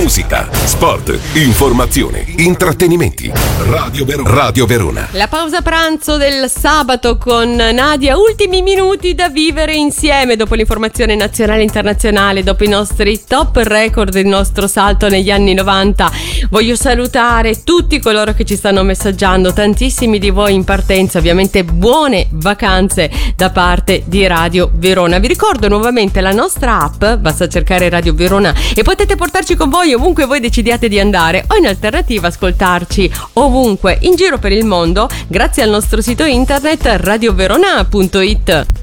musica, sport, informazione, intrattenimenti. Radio Verona. La pausa pranzo del sabato con Nadia, ultimi minuti da vivere insieme dopo l'informazione nazionale e internazionale, dopo i nostri top record, il nostro salto negli anni 90. Voglio salutare tutti coloro che ci stanno messaggiando, tantissimi di voi in partenza, ovviamente buone vacanze da parte di Radio Verona. Vi ricordo nuovamente la nostra app, basta cercare Radio Verona e potete portarci con voi ovunque voi decidiate di andare, o in alternativa ascoltarci ovunque in giro per il mondo grazie al nostro sito internet radioverona.it.